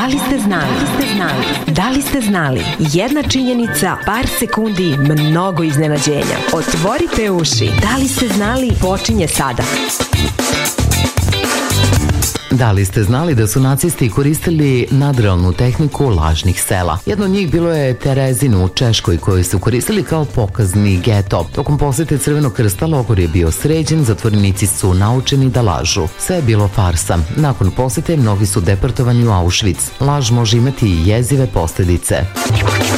Da li ste znali? Da li ste znali? Jedna činjenica, par sekundi, mnogo iznenađenja. Otvorite uši. Da li ste znali? Počinje sada. Da li ste znali da su nacisti koristili nadrealnu tehniku lažnih sela? Jedno od njih bilo je Terezin u Češkoj, koju su koristili kao pokazni geto. Tokom posete Crvenog krsta logor je bio sređen, zatvorenici su naučeni da lažu. Sve je bilo farsa. Nakon posete mnogi su deportovani u Auschwitz. Laž može imati i jezive posljedice.